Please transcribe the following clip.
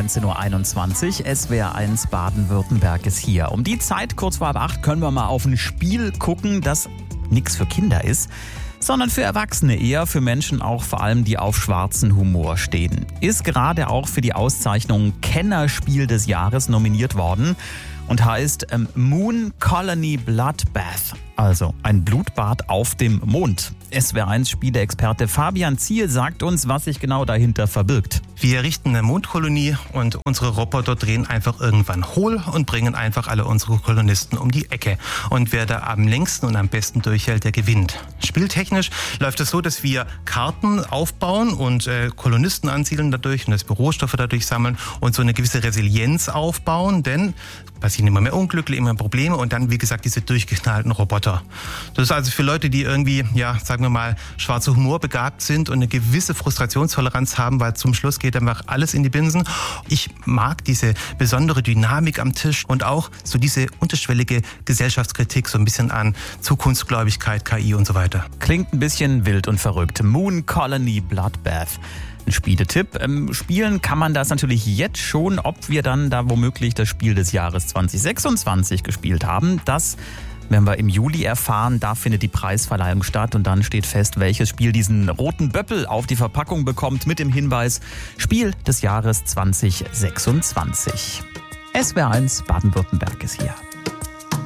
19.21 Uhr. SWR1 Baden-Württemberg ist hier. Um die Zeit, kurz vor 7:30, können wir mal auf ein Spiel gucken, das nichts für Kinder ist, sondern für Erwachsene eher, für Menschen auch vor allem, die auf schwarzen Humor stehen. Ist gerade auch für die Auszeichnung Kennerspiel des Jahres nominiert worden und heißt Moon Colony Bloodbath, also ein Blutbad auf dem Mond. SWR1 Spieleexperte Fabian Ziel sagt uns, was sich genau dahinter verbirgt. Wir errichten eine Mondkolonie und unsere Roboter drehen einfach irgendwann hohl und bringen einfach alle unsere Kolonisten um die Ecke. Und wer da am längsten und am besten durchhält, der gewinnt. Spieltechnisch läuft es so, dass wir Karten aufbauen und Kolonisten ansiedeln dadurch und das Bürostoffe dadurch sammeln und so eine gewisse Resilienz aufbauen, denn passieren immer mehr Unglücke, immer mehr Probleme und dann, wie gesagt, diese durchgeknallten Roboter. Das ist also für Leute, die irgendwie, sagen wir mal, schwarzer Humor begabt sind und eine gewisse Frustrationstoleranz haben, weil zum Schluss geht einfach alles in die Binsen. Ich mag diese besondere Dynamik am Tisch und auch so diese unterschwellige Gesellschaftskritik, so ein bisschen an Zukunftsgläubigkeit, KI und so weiter. Klingt ein bisschen wild und verrückt. Moon Colony Bloodbath. Ein Spieletipp. Spielen kann man das natürlich jetzt schon. Ob wir dann da womöglich das Spiel des Jahres 2026 gespielt haben, das werden wir im Juli erfahren. Da findet die Preisverleihung statt und dann steht fest, welches Spiel diesen roten Böppel auf die Verpackung bekommt mit dem Hinweis Spiel des Jahres 2026. SWR1 Baden-Württemberg ist hier.